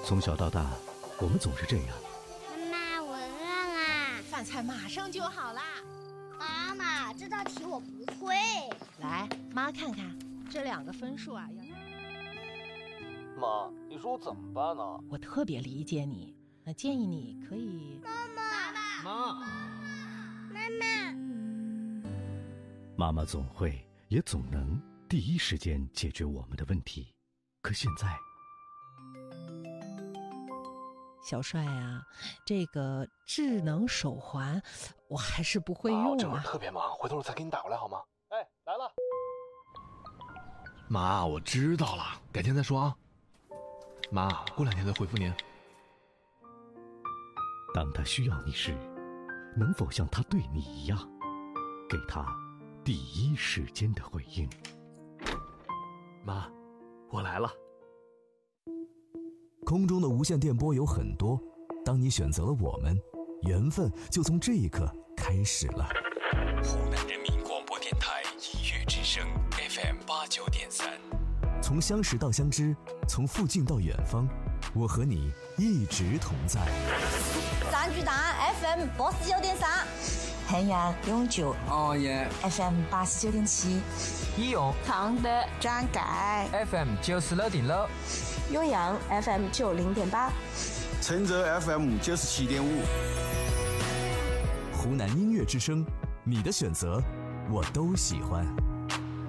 从小到大，我们总是这样。 妈妈，我饿啦！ 饭菜马上就好啦。 妈妈，这道题我不会。 来，妈看看这2个分数啊。 妈，你说我怎么办呢？ 我特别理解你，那建议你可以…… 妈妈总会也总能第一时间解决我们的问题，可现在， 小帅啊，这个智能手环我还是不会用啊。 这会儿特别忙，回头我再给你打过来好吗？哎，来了。 妈，我知道了，改天再说啊。妈，过2天再回复您。 当他需要你时，能否像他对你一样，给他第一时间的回应？ 妈，我来了。 空中的无线电波有很多，当你选择了我们，缘分就从这一刻开始了。 湖南人民广播电台音乐之声 FM89.3， 从相识到相知，从附近到远方，我和你一直同在。 三巨蛋 FM89.3，衡阳永久FM89.7， 义勇常德张盖 FM96.6， 岳阳 FM90.8， 郴州 FM97.5。 湖南音乐之声，你的选择我都喜欢。